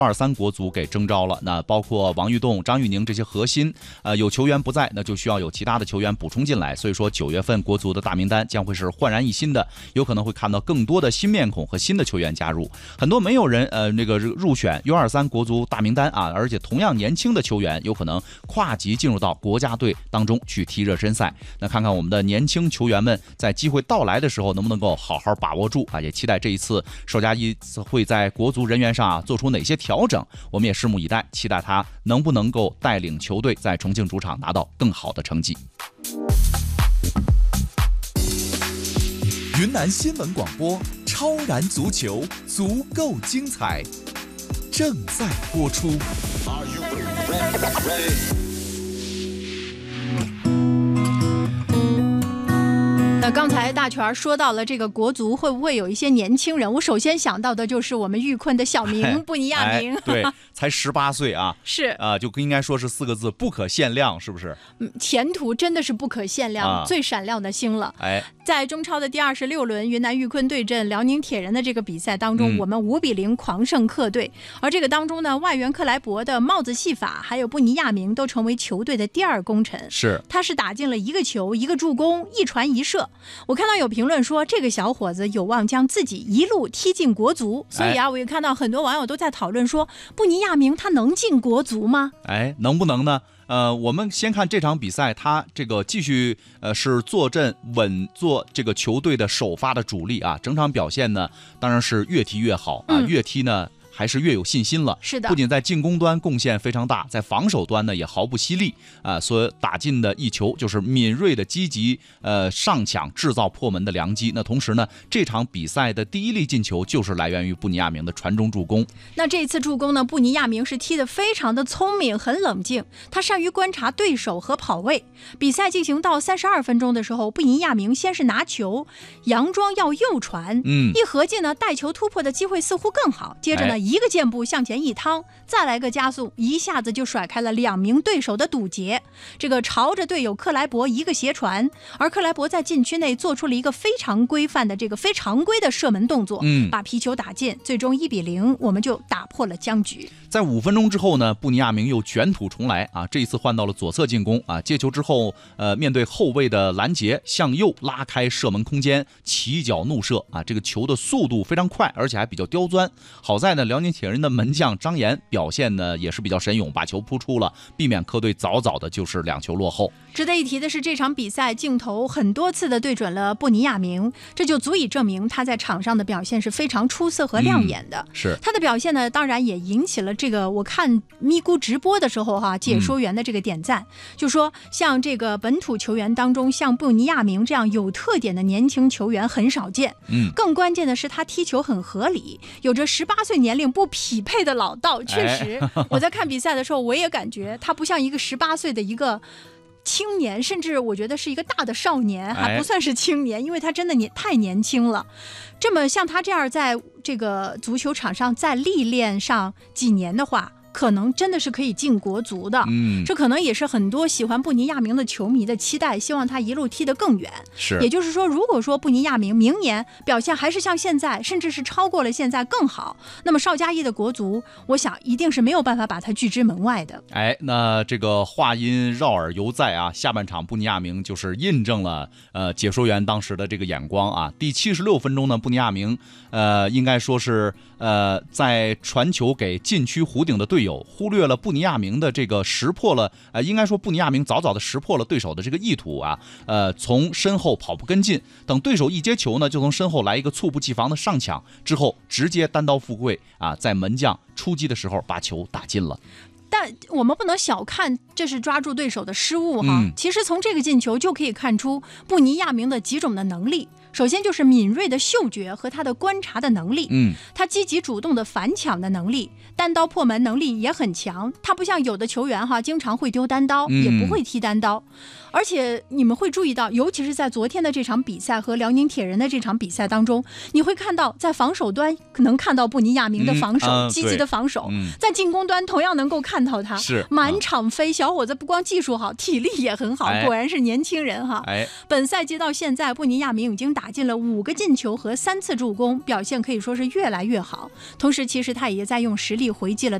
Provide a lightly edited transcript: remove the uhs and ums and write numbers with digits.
U23国足给征召了，那包括王玉栋、张玉宁这些核心，有球员不在，那就需要有其他的球员补充进来。所以说9月份国足的大名单将会是焕然一新的，有可能会看到更多的新面孔和新的球员加入。很多没有人入选 U23国足大名单啊，而且同样年轻的球员有可能跨级进入到国家队当中去踢热身赛。那看看我们的年轻球员们在机会到来的时候能不能够好好把握住啊！也期待这一次邵佳一会在国足人员上做出哪些调整，我们也拭目以待，期待他能不能够带领球队在重庆主场拿到更好的成绩。 云南新闻广播超然足球，足够精彩，正在播出。 那刚才大全说到了这个国足会不会有一些年轻人，我首先想到的就是我们玉坤的小明布尼亚明， 对，才18岁啊， 是就应该说是4个字，不可限量，是不是？ 前途真的是不可限量，最闪亮的星了。在中超的第26轮，云南玉坤对阵辽宁铁人的这个比赛当中，我们5-0狂胜客队。而这个当中呢，外援克莱伯的帽子戏法，还有布尼亚明都成为球队的第2功臣。他是打进了1个球、1个助攻、1传1射。我看到有评论说，这个小伙子有望将自己一路踢进国足。所以我也看到很多网友都在讨论说，布尼亚明他能进国足吗？ 能不能呢？我们先看这场比赛，他这个继续是坐镇稳坐这个球队的首发的主力啊，整场表现呢当然是越踢越好啊，越踢呢还是越有信心了。 是的， 不仅在进攻端贡献非常大，在防守端呢也毫不犀利啊，所打进的一球就是敏锐的积极上抢制造破门的良机。那同时呢，这场比赛的第1粒进球就是来源于布尼亚明的传中助攻。 那这次助攻呢，布尼亚明是踢得非常的聪明，很冷静，他善于观察对手和跑位。比赛进行到32分钟的时候，布尼亚明先是拿球佯装要右传，一合计呢，带球突破的机会似乎更好，接着呢一个箭步向前一趟，再来个加速，一下子就甩开了2名对手的堵截。这个朝着队友克莱伯一个斜传，而克莱伯在禁区内做出了一个非常规范的这个非常规的射门动作，把皮球打进，最终1-0，我们就打破了僵局。 在5分钟之后呢，布尼亚明又卷土重来啊，这一次换到了左侧进攻啊，接球之后面对后卫的拦截，向右拉开射门空间，起脚怒射啊，这个球的速度非常快，而且还比较刁钻。好在呢，辽宁铁人的门将张岩表现呢也是比较神勇，把球扑出了，避免客队早早的就是2球落后。 值得一提的是，这场比赛镜头很多次的对准了布尼亚明，这就足以证明他在场上的表现是非常出色和亮眼的。 是他的表现呢，当然也引起了这个我看咪咕直播的时候解说员的这个点赞，就说像这个本土球员当中，像布尼亚明这样有特点的年轻球员很少见。更关键的是他踢球很合理，有着18岁年龄不匹配的老道。确实，我在看比赛的时候，我也感觉他不像一个18岁的一个青年，甚至我觉得是一个大的少年，还不算是青年，因为他真的太年轻了。这么像他这样在这个足球场上再历练上几年的话，可能真的是可以进国足的。这可能也是很多喜欢布尼亚明的球迷的期待，希望他一路踢得更远。也就是说，如果说布尼亚明明年表现还是像现在，甚至是超过了现在更好，那么邵佳一的国足，我想一定是没有办法把他拒之门外的。 那这个话音绕耳犹在啊，下半场布尼亚明就是印证了解说员当时的这个眼光啊。第76分钟呢，布尼亚明应该说是在传球给禁区弧顶的队友，忽略了布尼亚明的这个识破了应该说布尼亚明早早的识破了对手的这个意图啊，从身后跑步跟进，等对手一接球呢，就从身后来一个猝不及防的上抢，之后直接单刀赴会啊，在门将出击的时候把球打进了。 但我们不能小看这是抓住对手的失误其实从这个进球就可以看出布尼亚明的几种的能力。首先就是敏锐的嗅觉和他的观察的能力，他积极主动的反抢的能力，单刀破门能力也很强。他不像有的球员经常会丢单刀，也不会踢单刀。而且你们会注意到，尤其是在昨天的这场比赛和辽宁铁人的这场比赛当中，你会看到在防守端能看到布尼亚明的防守，积极的防守，在进攻端同样能够看到他满场飞。小伙子不光技术好，体力也很好，果然是年轻人本赛季到现在，布尼亚明已经打打进了5个进球和3次助攻，表现可以说是越来越好。同时，其实他也在用实力回击了